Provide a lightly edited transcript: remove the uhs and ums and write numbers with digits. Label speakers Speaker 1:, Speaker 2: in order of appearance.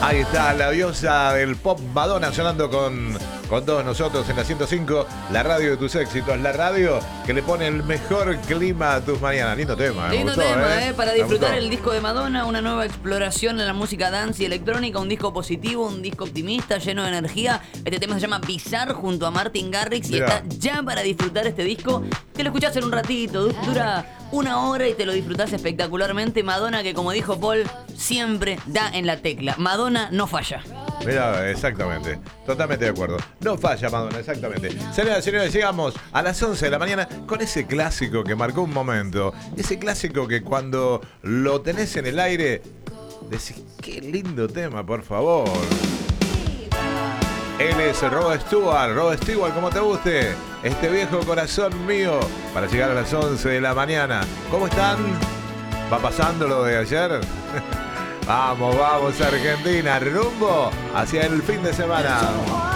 Speaker 1: Ahí está la diosa del pop Madonna sonando con todos nosotros en la 105, la radio de tus éxitos, la radio que le pone el mejor clima a tus mañanas. Lindo tema,
Speaker 2: lindo
Speaker 1: gustó,
Speaker 2: tema, para disfrutar
Speaker 1: me gustó.
Speaker 2: el disco de Madonna, una nueva exploración en la música dance y electrónica, un disco positivo, un disco optimista, lleno de energía. Este tema se llama Bizarre junto a Martin Garrix y
Speaker 1: Mirá.
Speaker 2: está ya para disfrutar este disco, que lo escuchás en un ratito, dura 1 hora y te lo disfrutás espectacularmente. Madonna, que como dijo Paul, siempre da en la tecla. Madonna no falla.
Speaker 1: Mira, exactamente, totalmente de acuerdo. No falla Madonna, exactamente. Señoras y señores, llegamos a las 11 de la mañana con ese clásico que marcó un momento. Ese clásico que cuando lo tenés en el aire, decís, qué lindo tema, por favor. Él es Rod Stewart, como te guste. Este viejo corazón mío, para llegar a las 11 de la mañana. ¿Cómo están? ¿Va pasando lo de ayer? Vamos, Argentina, rumbo hacia el fin de semana.